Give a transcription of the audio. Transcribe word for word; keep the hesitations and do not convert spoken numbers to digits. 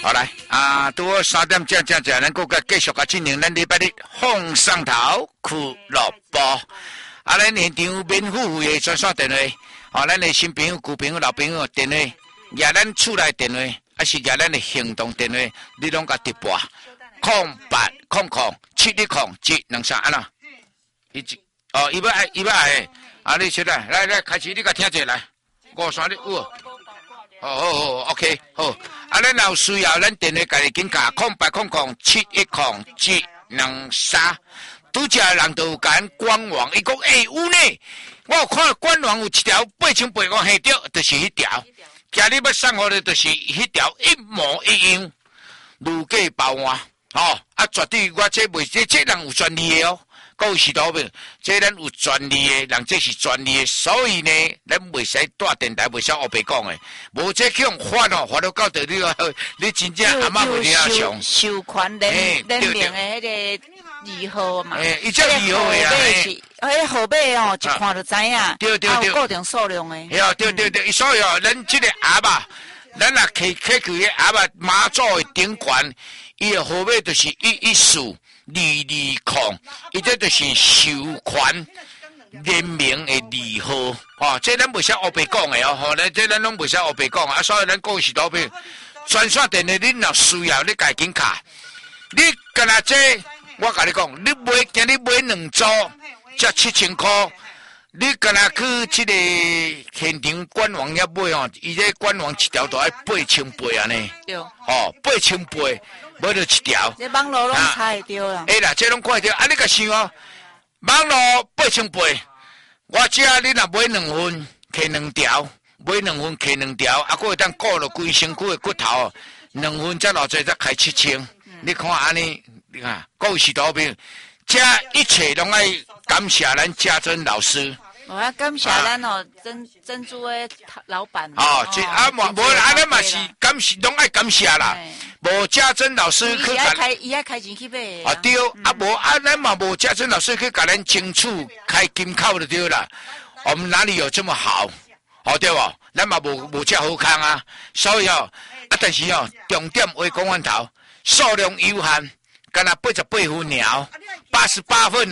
好来啊，拄好三点正正正，咱搁个继续个进行咱礼拜日放上头俱乐部。啊，咱现场免付费的专线电话，哦，咱的新朋友、旧朋友、老朋友电话，也咱厝内电话，还是也咱的行动电话，你拢甲直播。空八空空七一空七两三安啦，一哦，一百一百啊，你现在来来开始，你甲听者来，五三六五。好好好 ，OK， 好。啊，咱有需要，咱电话家己紧卡，空八空空七一空七两三。拄则人都有讲官网，伊讲诶有呢，我有看官网有一条八千八，我下掉就是迄条。今日要送我的就是迄条一模一样，如假包换。哦，啊，绝对我这袂这这人有专利的哦，各位是多边，这咱有专利的人，这是专利的，所以呢，咱袂使带电台，袂使黑白讲的，无这去用发哦，发到到底你你真正阿嬷袂听上。 授权人人名的迄个二号嘛， 诶，伊叫二号的啊， 迄个号码哦，一看就知影， 对对对， 有固定数量的。 对对对对，所以哦，咱这个鸭吧，咱若开开去个鸭吧，马祖的顶悬。伊的号码就是一一四二二空，伊这就是授权人名的二号，哦，这咱袂使黑白讲的哦，吼，咱这咱拢袂使黑白讲啊，所以咱讲是多边专线电话，你若需要，你家紧卡，你干那这，我甲你讲，你买今日买两组，才七千块。你干那去这个现场官网遐买哦，伊这官网一条都要八千八安尼， 对， 哦，八千八。买到一条， 这网络拢查会到啦。 哎啦，这拢看会到，啊，你甲想哦，网络八千八，我这你若买两份，摕两条，买两份摕两条，啊，佫会当顾了规身躯的骨头，两份才偌济才开七千，嗯、你看安尼，你看，各位是多边，这一切拢爱感谢咱家珍老师。 我要感谢咱哦，珍珍珠的老板。 哦，这啊无无，安尼嘛是感谢，拢爱感谢啦。无家珍老师去甲开，伊爱开钱去买。 啊对，啊无啊，咱嘛无家珍老师去甲咱清楚开金口就对啦。我们哪里有这么好？哦对不？咱嘛无无这好康啊。所以哦，啊但是哦，重点话讲完头，数量有限，干那八十八分鸟，八十八分。